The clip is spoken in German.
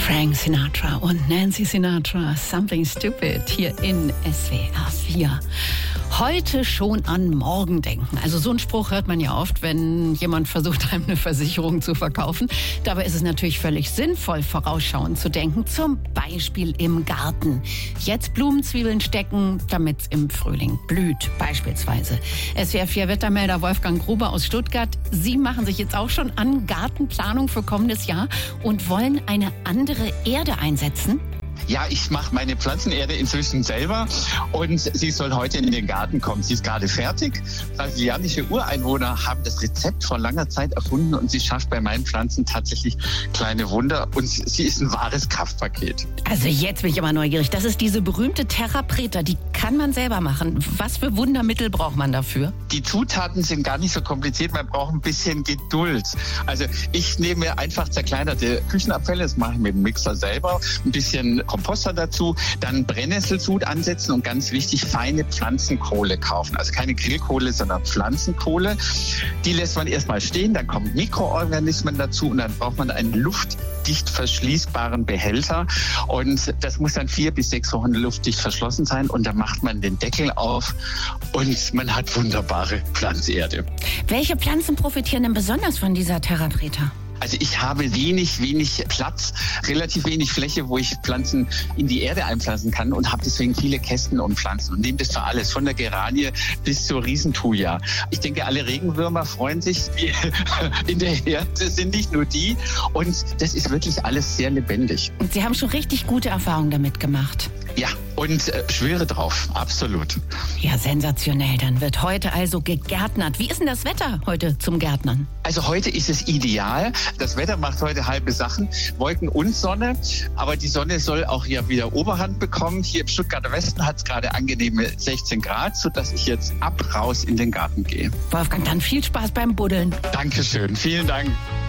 Frank Sinatra und Nancy Sinatra, Something Stupid, hier in SWR 4. Heute schon an morgen denken. Also so einen Spruch hört man ja oft, wenn jemand versucht, einem eine Versicherung zu verkaufen. Dabei ist es natürlich völlig sinnvoll, vorausschauend zu denken. Zum Beispiel im Garten. Jetzt Blumenzwiebeln stecken, damit es im Frühling blüht, beispielsweise. SWR 4 Wettermelder Wolfgang Gruber aus Stuttgart. Sie machen sich jetzt auch schon an Gartenplanung für kommendes Jahr und wollen eine andere Erde einsetzen. Ja, ich mache meine Pflanzenerde inzwischen selber und sie soll heute in den Garten kommen. Sie ist gerade fertig. Brasilianische Ureinwohner haben das Rezept vor langer Zeit erfunden und sie schafft bei meinen Pflanzen tatsächlich kleine Wunder und sie ist ein wahres Kraftpaket. Also jetzt bin ich aber neugierig. Das ist diese berühmte Terra Preta, die kann man selber machen. Was für Wundermittel braucht man dafür? Die Zutaten sind gar nicht so kompliziert, man braucht ein bisschen Geduld. Also ich nehme einfach zerkleinerte Küchenabfälle, das mache ich mit dem Mixer selber, ein bisschen Komposter dazu, dann Brennnesselsud ansetzen und ganz wichtig, feine Pflanzenkohle kaufen. Also keine Grillkohle, sondern Pflanzenkohle. Die lässt man erstmal stehen, dann kommen Mikroorganismen dazu und dann braucht man einen luftdicht verschließbaren Behälter und das muss dann 4 bis 6 Wochen luftdicht verschlossen sein und dann macht man den Deckel auf und man hat wunderbare Pflanzerde. Welche Pflanzen profitieren denn besonders von dieser Terra Preta? Also ich habe wenig Platz, relativ wenig Fläche, wo ich Pflanzen in die Erde einpflanzen kann und habe deswegen viele Kästen und Pflanzen und nehme das für alles, von der Geranie bis zur Riesenthuja. Ich denke, alle Regenwürmer freuen sich, die in der Erde sind, nicht nur die und das ist wirklich alles sehr lebendig. Und Sie haben schon richtig gute Erfahrungen damit gemacht. Ja, und schwöre drauf, absolut. Ja, sensationell. Dann wird heute also gegärtnert. Wie ist denn das Wetter heute zum Gärtnern? Also heute ist es ideal. Das Wetter macht heute halbe Sachen, Wolken und Sonne. Aber die Sonne soll auch ja wieder Oberhand bekommen. Hier im Stuttgarter Westen hat es gerade angenehme 16 Grad, sodass ich jetzt raus in den Garten gehe. Wolfgang, dann viel Spaß beim Buddeln. Dankeschön, vielen Dank.